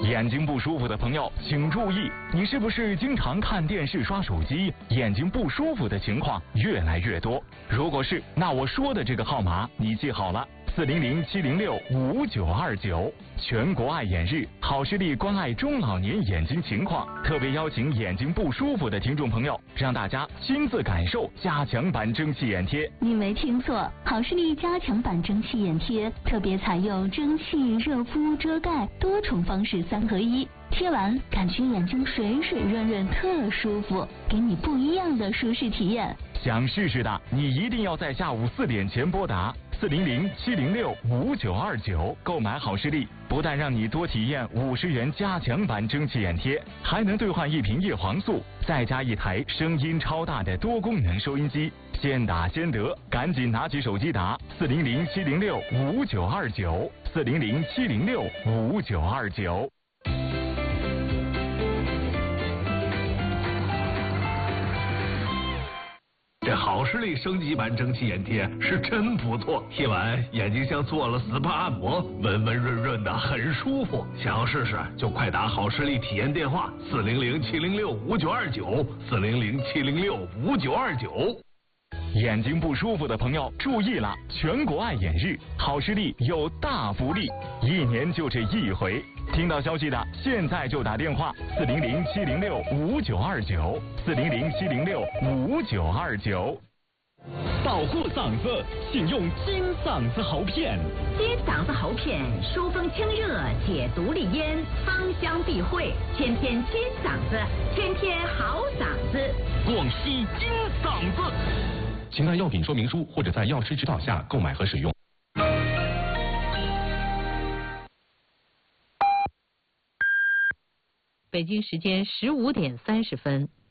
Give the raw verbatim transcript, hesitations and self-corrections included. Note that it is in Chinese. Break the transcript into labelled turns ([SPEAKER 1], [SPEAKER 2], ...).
[SPEAKER 1] 眼睛不舒服的朋友请注意，你是不是经常看电视、刷手机，眼睛不舒服的情况越来越多？如果是，那我说的这个号码你记好了。四零零七零六五九二九，全国爱眼日，好视力关爱中老年眼睛情况，特别邀请眼睛不舒服的听众朋友，让大家亲自感受加强版蒸汽眼贴。
[SPEAKER 2] 你没听错，好视力加强版蒸汽眼贴特别采用蒸汽、热敷、遮盖多重方式三合一，贴完感觉眼睛水水润润，特舒服，给你不一样的舒适体验。
[SPEAKER 1] 想试试的，你一定要在下午四点前拨打四零零七零六五九二九购买好视力，不但让你多体验五十元加强版蒸汽眼贴，还能兑换一瓶叶黄素，再加一台声音超大的多功能收音机。先打先得，赶紧拿起手机打四零零七零六五九二九四零零七零六五九二九。
[SPEAKER 3] 这好视力升级版蒸汽眼贴是真不错，贴完眼睛像做了 S P A 按摩，温温润润的，很舒服。想要试试就快打好视力体验电话四零零七零六五九二九四零零七零六五九二九。
[SPEAKER 1] 眼睛不舒服的朋友注意了，全国爱眼日，好视力有大福利，一年就这一回。听到消息的现在就打电话四零零七零六五九二九四零零七零六五九二九。
[SPEAKER 4] 保护嗓子，请用金嗓子喉片。
[SPEAKER 5] 金嗓子喉片疏风清热，解毒利咽，芳香避秽，天天金嗓子，天天好嗓子。
[SPEAKER 4] 广西金嗓子。请看药品说明书或者在药师指导下购买和使用。
[SPEAKER 6] 北京时间十五点三十分。